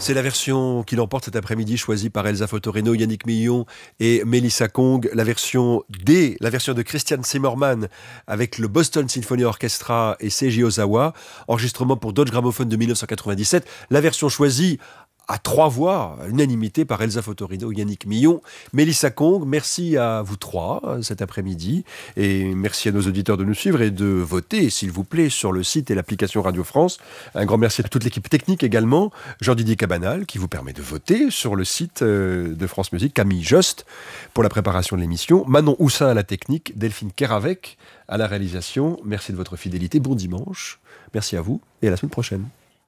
C'est la version qui l'emporte cet après-midi, choisie par Elsa Fotorino, Yannick Millon et Melissa Kong. La version de Christian Zimmerman avec le Boston Symphony Orchestra et Seiji Ozawa. Enregistrement pour Deutsche Grammophon de 1997. La version choisie à 3 voix, unanimité par Elsa Fotorino, Yannick Millon, Melissa Kong. Merci à vous 3 cet après-midi et merci à nos auditeurs de nous suivre et de voter, s'il vous plaît, sur le site et l'application Radio France. Un grand merci à toute l'équipe technique également, Jean-Didier Cabanal qui vous permet de voter sur le site de France Musique, Camille Jost pour la préparation de l'émission, Manon Houssin à la technique, Delphine Keravec à la réalisation. Merci de votre fidélité, bon dimanche, merci à vous et à la semaine prochaine.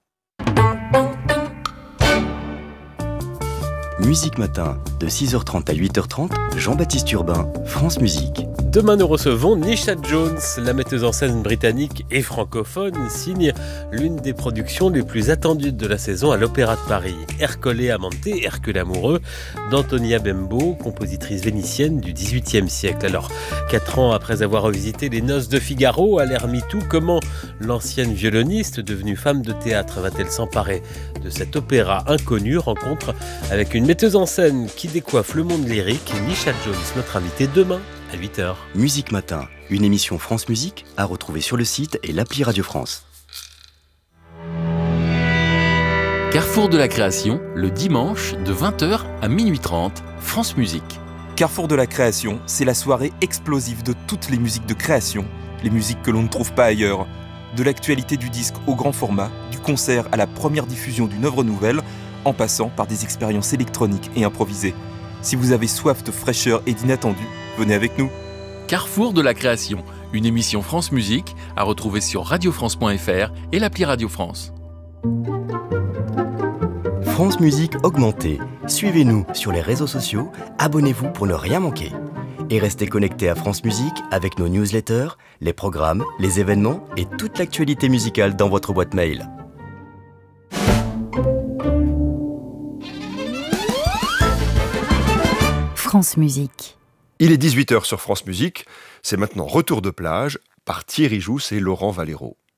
Musique Matin, de 6h30 à 8h30, Jean-Baptiste Urbain, France Musique. Demain, nous recevons Nisha Jones, la metteuse en scène britannique et francophone, signe l'une des productions les plus attendues de la saison à l'Opéra de Paris. Ercole Amante, Hercule amoureux, d'Antonia Bembo, compositrice vénitienne du XVIIIe siècle. Alors, 4 ans après avoir revisité Les Noces de Figaro à l'ère MeToo, comment l'ancienne violoniste, devenue femme de théâtre, va-t-elle s'emparer de cet opéra inconnu? Rencontre avec une metteuse en scène qui décoiffe le monde lyrique, Nisha Jones, notre invitée demain à 8h. Musique Matin, une émission France Musique à retrouver sur le site et l'appli Radio France. Carrefour de la création, le dimanche de 20h à minuit 30, France Musique. Carrefour de la création, c'est la soirée explosive de toutes les musiques de création, les musiques que l'on ne trouve pas ailleurs. De l'actualité du disque au grand format, du concert à la première diffusion d'une œuvre nouvelle, en passant par des expériences électroniques et improvisées. Si vous avez soif de fraîcheur et d'inattendu, venez avec nous. Carrefour de la création, une émission France Musique à retrouver sur radiofrance.fr et l'appli Radio France. France Musique augmentée. Suivez-nous sur les réseaux sociaux, abonnez-vous pour ne rien manquer. Et restez connectés à France Musique avec nos newsletters, les programmes, les événements et toute l'actualité musicale dans votre boîte mail. France Musique. Il est 18h sur France Musique, c'est maintenant Retour de plage par Thierry Jousse et Laurent Valero.